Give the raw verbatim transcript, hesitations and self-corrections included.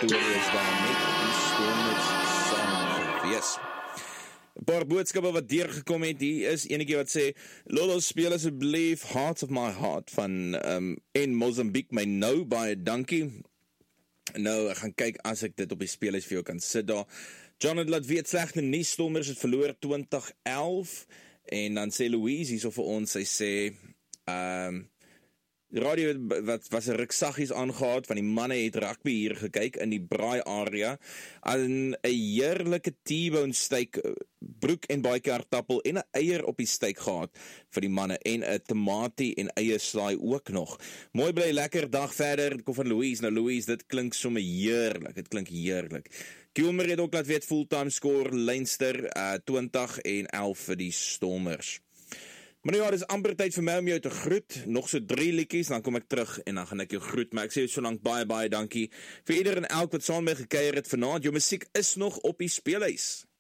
Pretoria is daar met die Stormers saam gewees. 'n Paar boodskappe wat deurgekom het, hier is enetjie wat sê, Lolo speel asseblief Heart of My Heart van um, en Mozambique, my nou, baie dankie. Nou, ek gaan kyk as ek dit op die speelhuis vir jou kan sit daar. John het laat weet, slegte nuus, Stormers het verloor twintig elf, en dan sê Louise hierso vir ons, sy sê, um, die radio wat was 'n ruk saggies aangehaad, van die manne het rugby hier gekyk in die braai area, en 'n heerlike T-bone steak, broek en baie aardappel en 'n eier op die steak gehad vir die manne, en 'n tamatie en eie slaai ook nog. Mooi bly, lekker dag verder, kom van Louise. Nou Louise, dit klink sommer heerlik, dit klink heerlik. Kilmer het ook laat weet, fulltime score, Leinster, uh, twintig en elf vir die Stormers. Maar nou ja, dit is amper tyd vir my om jou te groet, nog so drie liedjies, dan kom ek terug en dan gaan ek jou groet, maar ek sê so lank baie, baie dankie vir ieder en elk wat saam met my gekuier het vanaand. Jou musiek is nog op die speelhuis.